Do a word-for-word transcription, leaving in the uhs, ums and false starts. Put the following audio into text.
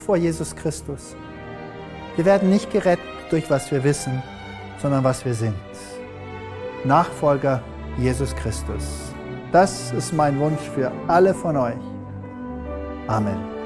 vor Jesus Christus. Wir werden nicht gerettet durch was wir wissen, sondern was wir sind. Nachfolger Jesus Christus. Das ist mein Wunsch für alle von euch. Amen.